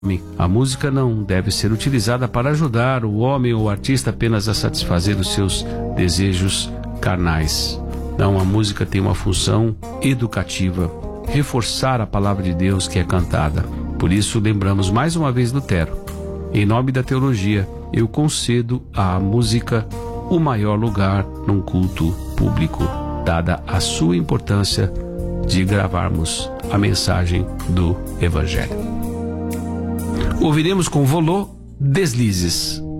A música não deve ser utilizada para ajudar o homem ou o artista apenas a satisfazer os seus desejos carnais. Não, a música tem uma função educativa, reforçar a palavra de Deus que é cantada. Por isso, lembramos mais uma vez Lutero. Em nome da teologia, eu concedo à música o maior lugar num culto público, dada a sua importância de gravarmos a mensagem do Evangelho. Ouviremos com Volô Deslizes.